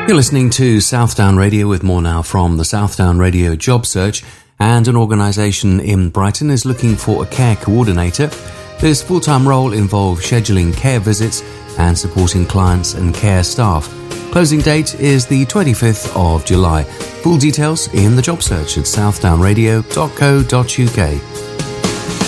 You're listening to Southdown Radio with more now from the Southdown Radio Job Search, and an organisation in Brighton is looking for a care coordinator. This full-time role involves scheduling care visits and supporting clients and care staff. Closing date is the 25th of July. Full details in the job search at southdownradio.co.uk.